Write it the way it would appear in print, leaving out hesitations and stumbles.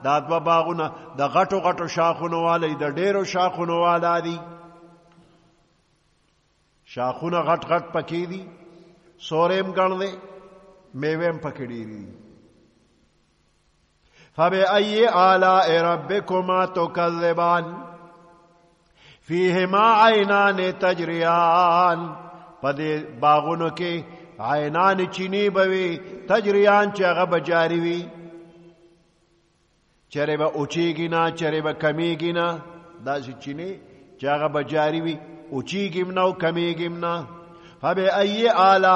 دا دوه باغونه د غټو غټو شاخونو والی د ډیرو شاخونو والا دي شاخونه غټ غټ پکې دي سوریم ګڼ دی میویم پکې ډېرې دي فبأي آلاء ربكما تكذبان فيهما عينان تجريان پدې باغونو کې عینان چینی بوي تجریان چې هغه بجاری وي چرې به اوچیږي نه چرې به کمیږي نه داسې چینی چې هغه بجاری وي اوچیږي نه او کمیږي نه فبأي آلاء